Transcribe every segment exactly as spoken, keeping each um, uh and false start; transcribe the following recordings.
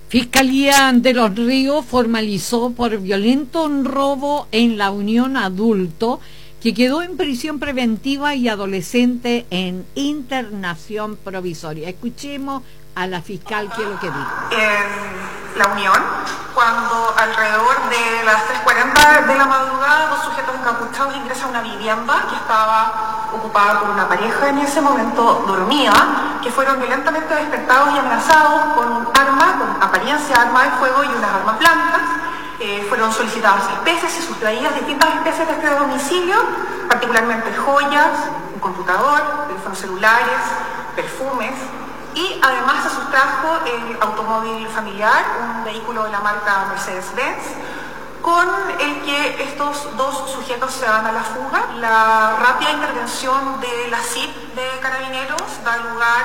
Fiscalía de Los Ríos formalizó por violento un robo en la Unión adulto que quedó en prisión preventiva y adolescente en internación provisoria. Escuchemos a la fiscal qué es lo que dijo. En la Unión, cuando alrededor de las tres cuarenta de la madrugada dos sujetos encapuchados ingresan a una vivienda que estaba ocupada por una pareja en ese momento dormida, que fueron violentamente despertados y amenazados con un arma, con apariencia de arma de fuego y unas armas blancas. Eh, fueron solicitadas especies y sustraídas distintas especies de este domicilio, particularmente joyas, un computador, teléfonos celulares, perfumes, y además se sustrajo el automóvil familiar, un vehículo de la marca Mercedes-Benz, con el que estos dos sujetos se dan a la fuga. La rápida intervención de la C I P de Carabineros da lugar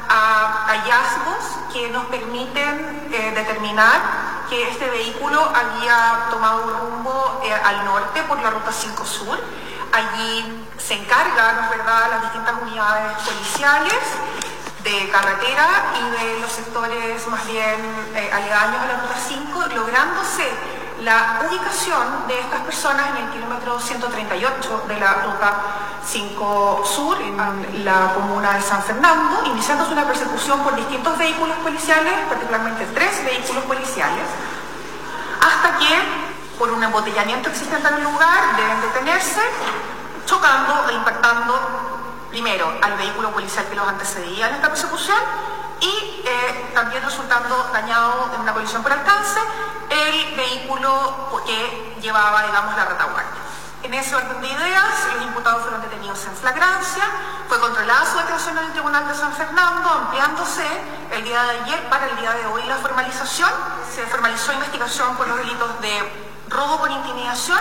a hallazgos que nos permiten eh, determinar que este vehículo había tomado un rumbo eh, al norte por la ruta cinco sur. Allí se encargan, ¿no es verdad?, las distintas unidades policiales de carretera y de los sectores más bien eh, aledaños a la ruta cinco, lográndose la ubicación de estas personas en el kilómetro ciento treinta y ocho de la ruta cinco sur, en la comuna de San Fernando, iniciándose una persecución por distintos vehículos policiales, particularmente tres vehículos policiales, hasta que, por un embotellamiento existente en el lugar, deben detenerse, chocando e impactando primero al vehículo policial que los antecedía en esta persecución y eh, también resultando dañado en una colisión por alcance el vehículo que llevaba, digamos, la retaguardia. En ese orden de ideas, los imputados fueron detenidos en flagrancia, fue controlada su detención en el Tribunal de San Fernando, ampliándose el día de ayer para el día de hoy la formalización. Se formalizó investigación por los delitos de robo por intimidación,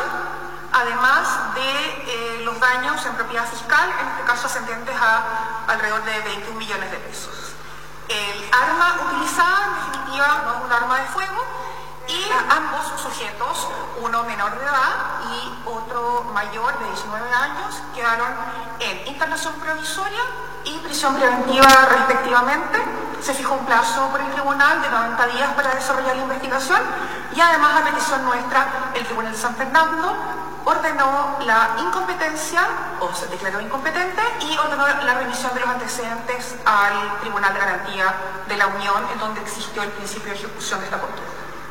además de eh, los daños en propiedad fiscal, en este caso ascendentes a alrededor de veintiún millones de pesos. El arma utilizada, en definitiva, no es un arma de fuego, y ambos sujetos, uno menor de edad y otro mayor de diecinueve años, quedaron en internación provisoria y prisión preventiva respectivamente. Se fijó un plazo por el tribunal de noventa días para desarrollar la investigación y además, a petición nuestra, el Tribunal de San Fernando ordenó la incompetencia, o se declaró incompetente, y ordenó la remisión de los antecedentes al Tribunal de Garantía de la Unión, en donde existió el principio de ejecución de esta conducta.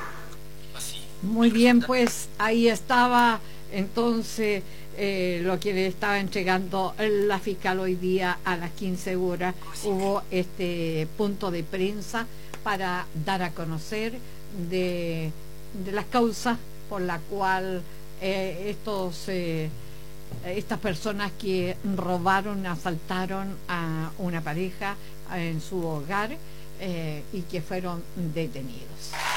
Muy bien, pues ahí estaba entonces eh, lo que le estaba entregando la fiscal hoy día a las quince horas. Hubo este punto de prensa para dar a conocer de, de las causas por la cual eh, estos eh, estas personas que robaron, asaltaron a una pareja en su hogar eh, y que fueron detenidos.